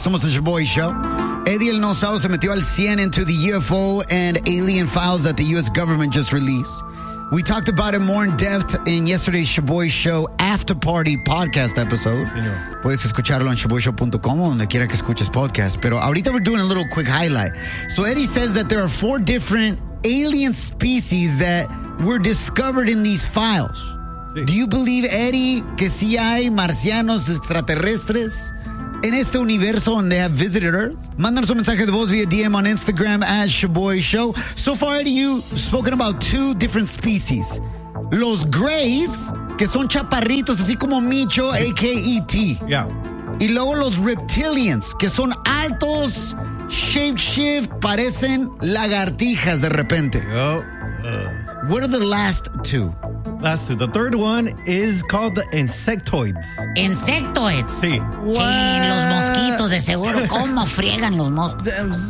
Somos el Shaboy Show. Eddie el Nosao se metió al 100 into the UFO and alien files that the U.S. government just released. We talked about it more in depth in yesterday's Shaboy Show After Party podcast episode. Señor. Puedes escucharlo en shaboyshow.com o donde quiera que escuches podcast. Pero ahorita we're doing a little quick highlight. So Eddie says that there are 4 different alien species that were discovered in these files. Sí. Do you believe, Eddie, que sí hay marcianos extraterrestres en este universo donde have visited Earth? Mándanos un mensaje de voz via DM on Instagram at Shaboy Show. So far, Eddie, you've spoken about 2 different species. Los Greys, que son chaparritos, así como Micho, a.k.a. E.T. Yeah. Y luego los Reptilians, que son altos, shape-shift, parecen lagartijas de repente. What are the last 2? Last 2. The third one is called the insectoids. Insectoids. Sí. Sí, los mosquitos, de seguro. ¿Cómo friegan los mosquitos?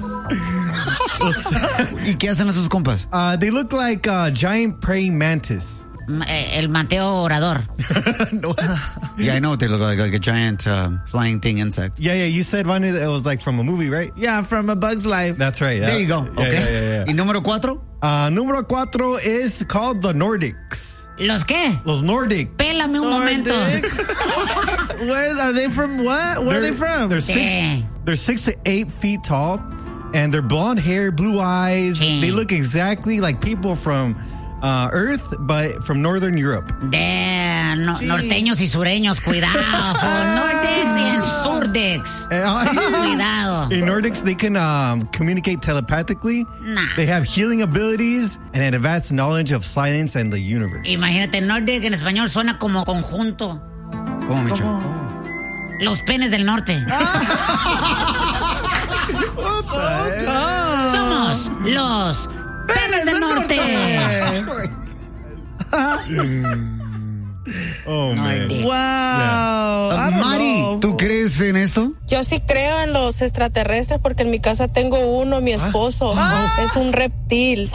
¿Y qué hacen esos compas? They look like giant praying mantis. El Mateo Orador. Yeah, I know they look like a giant flying thing insect. Yeah, you said one it was like from a movie, right? Yeah, from A Bug's Life. That's right. There you go. Yeah, Okay. yeah. ¿Y número 4? Número 4 is called the Nordics. ¿Los qué? Los Nordics. Pélame un momento. Where are they from? What? Where are they from? They're 6 to 8 feet tall, and they're blonde hair, blue eyes. Sí. They look exactly like people from Earth, but from Northern Europe. Norteños y sureños, cuidado. Nordics y surdics. Cuidado. In Nordics, they can communicate telepathically. Nah. They have healing abilities and an advanced knowledge of science and the universe. Imagínate, Nordic en español suena como conjunto. ¿Cómo, Micho? Los penes del norte. Somos los penes del norte. Oh, man. Nordic. Wow. I don't Mari, know. ¿tú crees en esto? Yo sí creo en los extraterrestres porque en mi casa tengo uno, mi esposo. Es un reptil.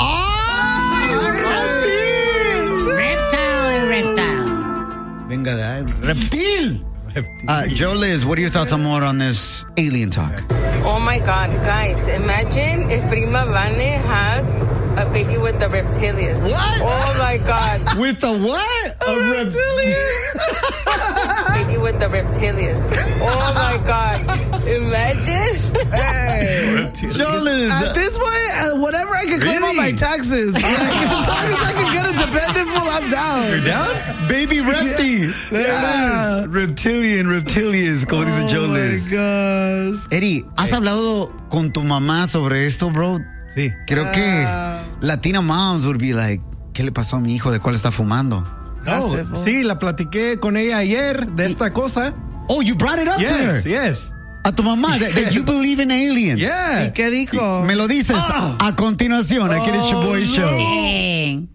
Reptile. Venga de ahí. ¡Reptil! Joe Liz, what are your thoughts on more on this alien talk? Oh my God, guys, imagine if Prima Vane has a baby with the reptilians. What? Oh my God. With a what? A reptilian? Baby with the reptilians. Oh my God. Imagine. Hey. Joe Liz. At this point, whatever I can claim on my taxes. Like, as long as I can get a dependent pool, I'm down. You're down? Baby Repti. Yeah. Reptilians, como dice Joe Liz. Oh my gosh. Eddie, ¿has hablado con tu mamá sobre esto, bro? Sí. Creo que Latina moms would be like, ¿qué le pasó a mi hijo? ¿De cuál está fumando? Oh, Hace, sí, la platiqué con ella ayer de esta cosa. Oh, you brought it up to her. Yes. A tu mamá, that you believe in aliens. Yeah. ¿Y qué dijo? Me lo dices a continuación, aquí en el Shaboy Show. Bien.